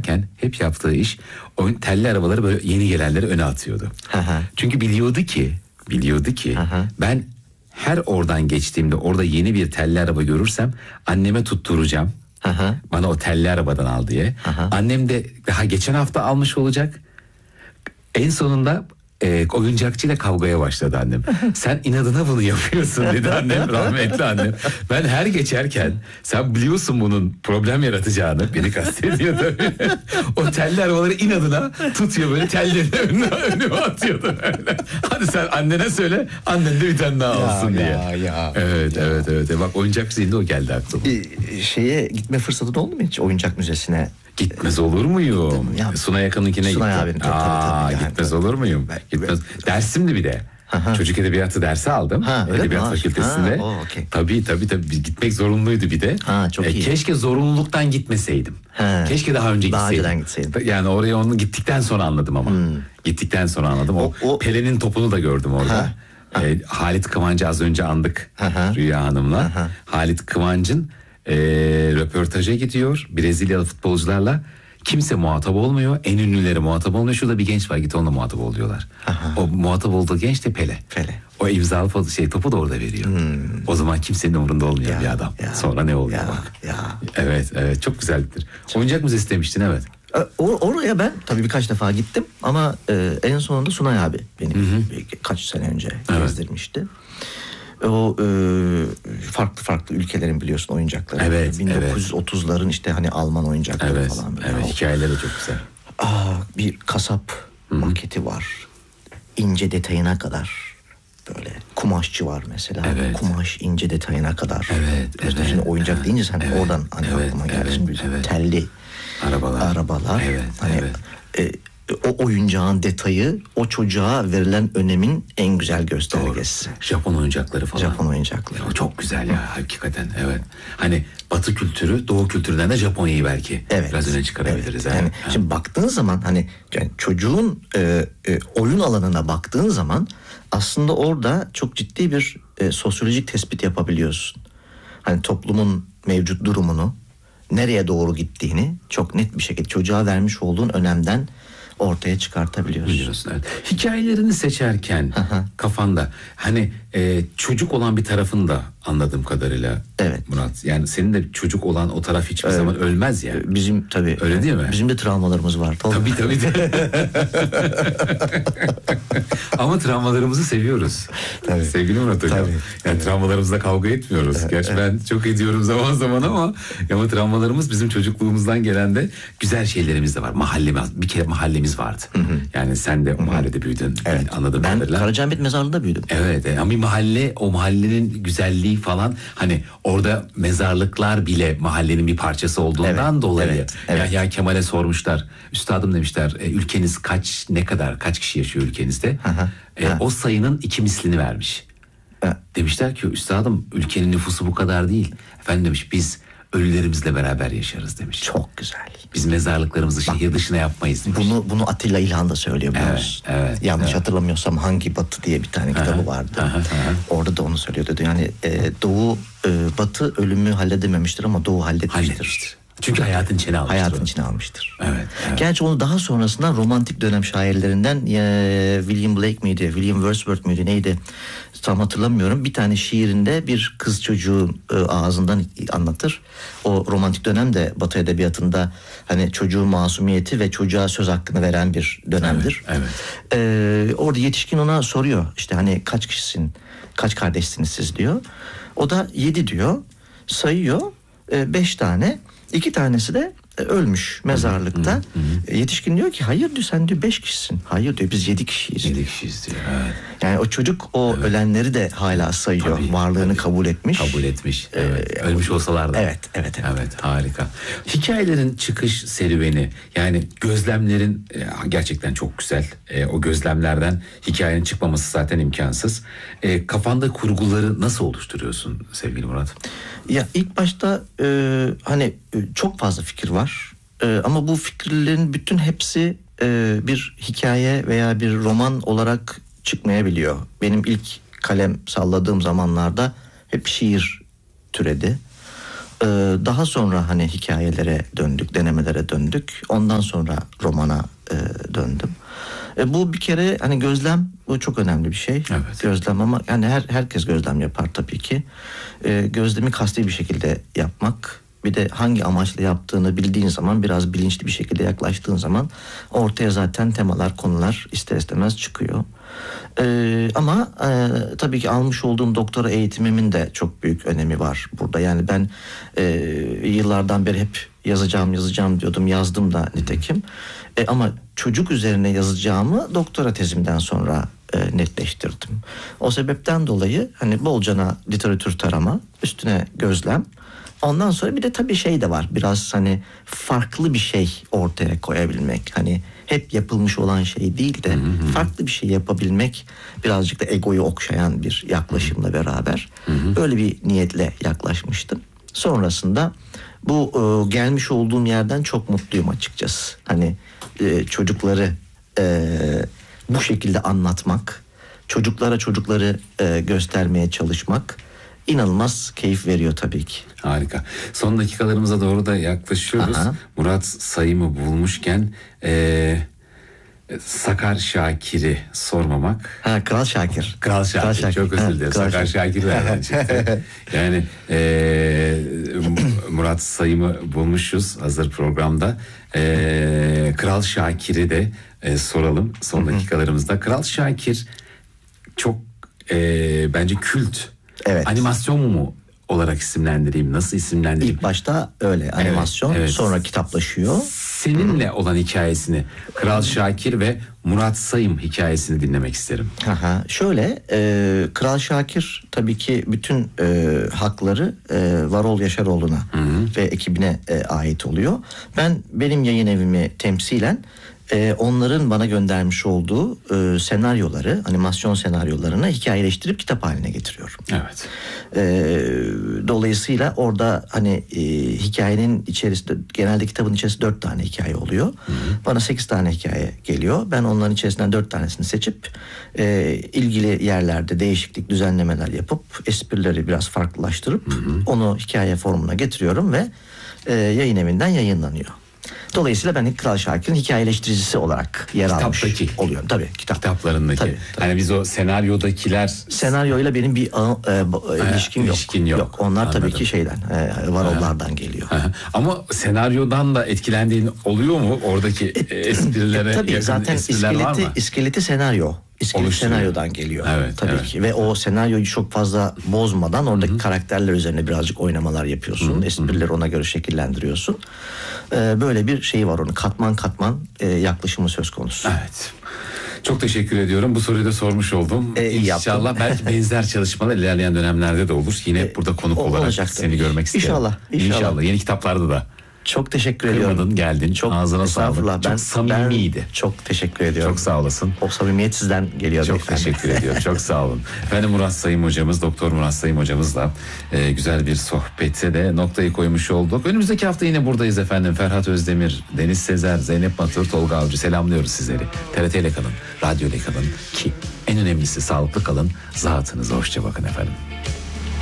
geçerken hep yaptığı iş telli arabaları böyle yeni gelenleri öne atıyordu. Çünkü biliyordu ki ben her oradan geçtiğimde orada yeni bir telli araba görürsem anneme tutturacağım. Bana o telli arabadan al diye. Annem de daha geçen hafta almış olacak. En sonunda oyuncakçıyla kavgaya başladı annem. Sen inadına bunu yapıyorsun dedi annem, rahmetli annem. Ben her geçerken sen biliyorsun bunun problem yaratacağını, beni kastediyor tabii. O telli arabaları inadına tutuyor böyle, tellerini önüme atıyordu böyle. Hadi sen annene söyle, annen de bir tane daha alsın diye. Evet. Bak oyuncak müzeyinde o geldi aklıma. Şeye gitme fırsatın oldu mu hiç, oyuncak müzesine? Gitmez olur muyum? Sunay Yakın'ınkine gittim. Abinin, tabii. Gitmez olur muyum? Gitmez. Dersimdi bir de. Çocuk edebiyatı dersi aldım. Edebiyat fakültesinde. Tabii gitmek zorunluydu bir de. Çok iyi. Keşke zorunluluktan gitmeseydim. Keşke daha önce gitseydim. Yani oraya onu gittikten sonra anladım ama. Gittikten sonra anladım. O Pelin'in topunu da gördüm orada. Halit Kıvanç'ı az önce andık Rüya Hanım'la. Halit Kıvanç'ın röportaja gidiyor Brezilyalı futbolcularla. Kimse muhatap olmuyor. En ünlüleri muhatap olmuyor. Şurada bir genç var, git onunla muhatap ol diyorlar. O muhatap olduğu genç de Pele. O imzalı topu da orada veriyor. O zaman kimsenin umurunda olmayan bir adam. Sonra ne oluyor bak. Evet çok güzeldir. Oyuncak müzesi demiştin, evet. Oraya ben tabii birkaç defa gittim ama en sonunda Sunay abi beni kaç sene önce gezdirmişti. O farklı ülkelerin biliyorsun oyuncakları. 1930'ların işte hani Alman oyuncakları falan. Evet, hikayeleri çok güzel. Bir kasap maketi var. İnce detayına kadar. Böyle kumaşçı var mesela. Kumaş ince detayına kadar. Şimdi oyuncak deyince sen oradan hani aklıma gelsin. Telli arabalar. O oyuncağın detayı o çocuğa verilen önemin en güzel göstergesi. Doğru. Japon oyuncakları falan. O çok güzel ya hakikaten, evet. Hani Batı kültürü, Doğu kültüründen de Japonya'yı belki biraz öne çıkarabiliriz. Yani şimdi baktığın zaman hani yani çocuğun oyun alanına baktığın zaman aslında orada çok ciddi bir sosyolojik tespit yapabiliyorsun. Hani toplumun mevcut durumunu, nereye doğru gittiğini çok net bir şekilde çocuğa vermiş olduğun önemden ortaya çıkartabiliyorsun. Evet. Hikayelerini seçerken kafanda hani çocuk olan bir tarafın da anladığım kadarıyla Murat. Yani senin de çocuk olan o taraf hiçbir zaman ölmez ya. Bizim tabii. Öyle değil mi? Bizim de travmalarımız var. Tabii. Ama travmalarımızı seviyoruz. Sevgili Murat Hocam. Yani travmalarımızla kavga etmiyoruz. Gerçi ben çok ediyorum zaman zaman ama travmalarımız bizim çocukluğumuzdan gelen de güzel şeylerimiz de var. Bir kere mahallemiz vardı. Yani sen de o mahallede büyüdün. Anladığım kadarıyla. Ben Karacaahmet Mezarlığı'nda büyüdüm. Ama bir mahalle, o mahallenin güzelliği falan, hani orada mezarlıklar bile mahallenin bir parçası olduğundan dolayı. Ya Kemal'e sormuşlar, üstadım demişler, ülkeniz kaç kişi yaşıyor ülkenizde? O sayının 2 mislini vermiş. Demişler ki üstadım, ülkenin nüfusu bu kadar değil. Efendim demiş, biz ölülerimizle beraber yaşarız demiş. Çok güzel. Biz mezarlıklarımızı şehir dışına yapmayız demiş. Bunu Atilla İlhan da söylüyor biliyorsun. Yanlış hatırlamıyorsam Hangi Batı diye bir tane kitabı vardı. Orada da onu söylüyordu. Yani Doğu Batı ölümü halledememiştir ama Doğu halletmiştir. Çünkü hayatın içine almıştır. Evet. Gerçi onu daha sonrasında romantik dönem şairlerinden William Blake miydi, William Wordsworth müydü neydi tam hatırlamıyorum. Bir tane şiirinde bir kız çocuğun ağzından anlatır. O romantik dönem de Batı edebiyatında hani çocuğun masumiyeti ve çocuğa söz hakkını veren bir dönemdir. Orada yetişkin ona soruyor işte hani kaç kişisin, kaç kardeşsiniz siz diyor. O da 7 diyor, sayıyor 5 tane. 2 tanesi de ölmüş mezarlıkta. Yetişkin diyor ki hayır diyor, sen diyor 5 kişisin. Hayır diyor, biz 7 kişiyiz. 7 kişiyiz diyor. Yani o çocuk o ölenleri de hala sayıyor. Varlığını kabul etmiş. Ölmüş olsalar da. Evet. Harika. Hikayelerin çıkış serüveni, yani gözlemlerin gerçekten çok güzel. O gözlemlerden hikayenin çıkmaması zaten imkansız. Kafanda kurguları nasıl oluşturuyorsun sevgili Murat? Ya ilk başta hani çok fazla fikir var. Ama bu fikirlerin bütün hepsi bir hikaye veya bir roman olarak çıkmayabiliyor. Benim ilk kalem salladığım zamanlarda hep şiir türedi. Daha sonra hani hikayelere döndük, denemelere döndük. Ondan sonra romana döndüm. Bu bir kere hani gözlem, bu çok önemli bir şey. Evet. Gözlem, ama yani herkes gözlem yapar tabii ki. Gözlemi kasti bir şekilde yapmak, bir de hangi amaçla yaptığını bildiğin zaman, biraz bilinçli bir şekilde yaklaştığın zaman ortaya zaten temalar, konular ister istemez çıkıyor. Ama tabii ki almış olduğum doktora eğitimimin de çok büyük önemi var burada. Yani ben yıllardan beri hep yazacağım diyordum, yazdım da nitekim. Ama çocuk üzerine yazacağımı doktora tezimden sonra netleştirdim. O sebepten dolayı hani bolcana literatür tarama, üstüne gözlem. Ondan sonra bir de tabii şey de var, biraz hani farklı bir şey ortaya koyabilmek. Hani hep yapılmış olan şey değil de farklı bir şey yapabilmek, birazcık da egoyu okşayan bir yaklaşımla beraber böyle bir niyetle yaklaşmıştım. Sonrasında bu gelmiş olduğum yerden çok mutluyum açıkçası. Hani çocukları bu şekilde anlatmak, çocukları göstermeye çalışmak inanılmaz keyif veriyor tabii ki. Harika. Son dakikalarımıza doğru da yaklaşıyoruz. Aha. Murat Sayım'ı bulmuşken Sakar Şakir'i sormamak. Kral Şakir. Kral Şakir. Çok özür dilerim. Sakar Şakir nereden çıktı? Yani Murat Sayım'ı bulmuşuz hazır programda. Kral Şakir'i de soralım son dakikalarımızda. Kral Şakir çok bence kült. Evet. Animasyon mu olarak isimlendireyim? Nasıl isimlendireyim? İlk başta öyle animasyon, evet. sonra kitaplaşıyor. Seninle olan hikayesini, Kral Şakir ve Murat Sayım hikayesini dinlemek isterim. Şöyle, Kral Şakir tabii ki bütün hakları Varol Yaşaroğlu'na ve ekibine ait oluyor. Benim yayın evimi temsilen onların bana göndermiş olduğu senaryoları, animasyon senaryolarını hikayeleştirip kitap haline getiriyorum. Evet. Dolayısıyla orada hani hikayenin içerisinde, genelde kitabın içerisinde 4 tane hikaye oluyor. Bana 8 tane hikaye geliyor. Ben onların içerisinden 4 tanesini seçip ilgili yerlerde değişiklik, düzenlemeler yapıp esprileri biraz farklılaştırıp onu hikaye formuna getiriyorum ve yayın evinden yayınlanıyor. Dolayısıyla ben Kral Şakir'in hikayeleştiricisi olarak yer almış oluyorum. Tabii kitaplarındaki. Tabii. Hani biz o senaryodakiler... Senaryoyla benim bir ilişkim yok. Onlar Anladım. Tabii ki şeyden, Varollardan geliyor. Ama senaryodan da etkilendiğin oluyor mu? Oradaki esprilere tabii yakın zaten espriler var mı? iskeleti senaryo. İskelet senaryodan geliyor. Evet, tabii ki. Ve o senaryoyu çok fazla bozmadan oradaki karakterler üzerine birazcık oynamalar yapıyorsun. Esprileri ona göre şekillendiriyorsun. Böyle bir şey var, onun katman katman yaklaşımı söz konusu. Evet. Çok teşekkür ediyorum. Bu soruyu da sormuş oldum. İnşallah belki benzer çalışmalar ilerleyen dönemlerde de olur. Yine burada konuk olarak seni görmek isterim. İnşallah. Yeni kitaplarda da. Çok teşekkür ediyorum. Geldin. Çok ağzına sağlık. Çok samimiydi. Çok teşekkür ediyorum. Çok sağ olasın. O samimiyet sizden geliyor. Çok teşekkür ediyorum. Çok sağ olun. Efendim Murat Sayım hocamız, Doktor Murat Sayım hocamızla güzel bir sohbete de noktayı koymuş olduk. Önümüzdeki hafta yine buradayız efendim. Ferhat Özdemir, Deniz Sezer, Zeynep Matır, Tolga Avcı, selamlıyoruz sizleri. TRT ile kalın, radyo ile kalın ki en önemlisi sağlıklı kalın. Zatınıza hoşça bakın efendim.